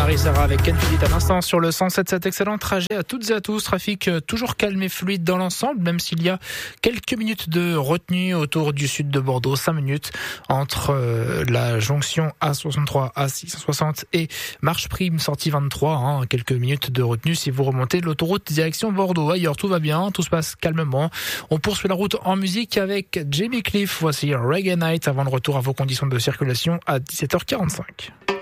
Marie-Sarah avec Ken Phillips à l'instant sur le 107.7. Excellent trajet à toutes et à tous. Trafic toujours calme et fluide dans l'ensemble, même s'il y a quelques minutes de retenue autour du sud de Bordeaux. 5 minutes entre la jonction A63, A660 et Marche Prime, sortie 23. Quelques minutes de retenue si vous remontez l'autoroute direction Bordeaux. Ailleurs, tout va bien, tout se passe calmement. On poursuit la route en musique avec Jimmy Cliff. Voici Reggae Night avant le retour à vos conditions de circulation à 17h45.